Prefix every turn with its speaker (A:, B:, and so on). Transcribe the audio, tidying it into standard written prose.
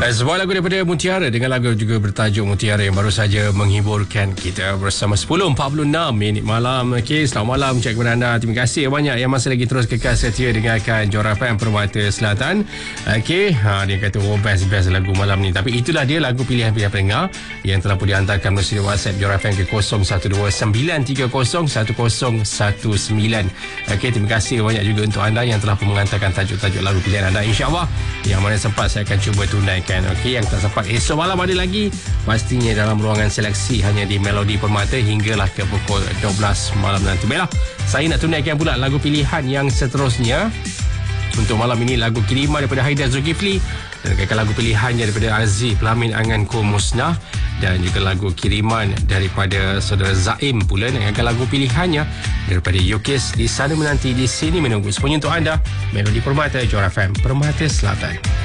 A: Sebuah lagu daripada Mutiara dengan lagu juga bertajuk Mutiara yang baru saja menghiburkan kita bersama 10.46 minit malam. Okey, selamat malam ucap kepada anda. Terima kasih banyak yang masih lagi terus kekal setia dengarkan Johor FM Permata Selatan. Okey, dia kata best lagu malam ni. Tapi itulah dia lagu pilihan-pilihan pendengar yang telah pun dihantarkan melalui WhatsApp Johor FM ke 0129301019. Okey, terima kasih banyak juga untuk anda yang telah pun menghantarkan tajuk-tajuk lagu pilihan anda. InsyaAllah yang mana sempat saya akan cuba tunaikan. Okey, yang tak sempat esok malam ada lagi, pastinya dalam ruangan seleksi hanya di Melodi Permata hinggalah ke pukul 12 malam nanti. Baiklah, saya nak tunaikan pula lagu pilihan yang seterusnya. Untuk malam ini lagu kiriman daripada Haidar Zulkifli, dan lagu pilihannya daripada Aziz Pelamin Anganku Musnah, dan juga lagu kiriman daripada saudara Zaim pula, dan lagu pilihannya daripada Yukis Di Sana Menanti Di Sini Menunggu. Semuanya untuk anda, Melodi Permata Johor FM Permata Selatan.